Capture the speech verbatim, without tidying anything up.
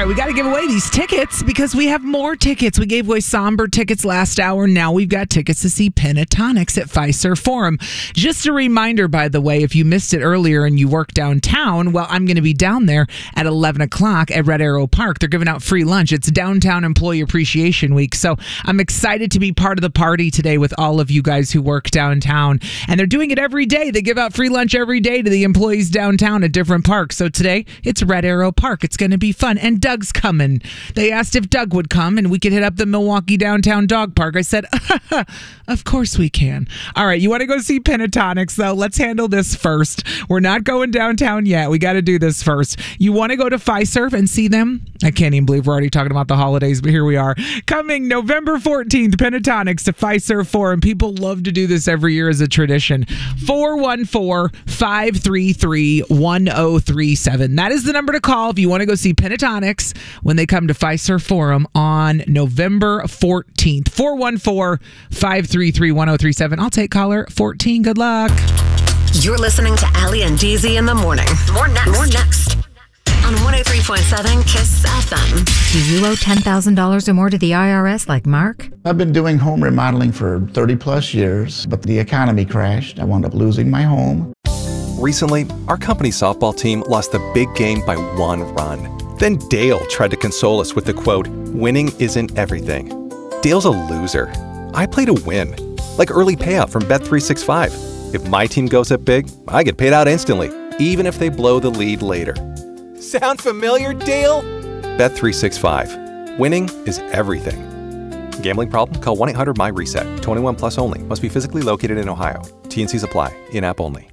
we got to give away these tickets because we have more tickets. We gave away somber tickets last hour. Now we've got tickets to see Pentatonics at Fiserv Forum. Just a reminder, by the way, if you missed it earlier and you work downtown, well, I'm going to be down there at eleven o'clock at Red Arrow Park. They're giving out free lunch. It's Downtown Employee Appreciation Week. So I'm excited to be part of the party today with all of you guys who work downtown. And they're doing it every day. They give out free lunch every day to the employees downtown at different parks. So today it's Red Arrow Park. It's going to be fun. And Doug's coming. They asked if Doug would come and we could hit up the Milwaukee Downtown Dog Park. I said, of course we can. All right, you want to go see Pentatonics, though? Let's handle this first. We're not going downtown yet. We got to do this first. You want to go to Fiserv and see them? I can't even believe we're already talking about the holidays, but here we are. Coming November fourteenth, Pentatonics to Fiserv Forum. People love to do this every year as a tradition. four one four, five three three, one zero three seven. That is the number to call if you want to go see Pentatonics when they come to Fiserv Forum on November fourteenth. four one four, five three three, one zero three seven. I'll take caller fourteen. Good luck. You're listening to Allie and D Z in the morning. More next. More next. On one oh three point seven KISS F M. Do you owe ten thousand dollars or more to the I R S like Mark? I've been doing home remodeling for thirty plus years, but the economy crashed. I wound up losing my home. Recently, our company softball team lost the big game by one run. Then Dale tried to console us with the quote, "Winning isn't everything." Dale's a loser. I play to win. Like early payout from Bet three sixty-five. If my team goes up big, I get paid out instantly, even if they blow the lead later. Sound familiar, Dale? Bet three sixty-five. Winning is everything. Gambling problem? Call one eight hundred M Y RESET. twenty-one plus only. Must be physically located in Ohio. T and Cs apply. In-app only.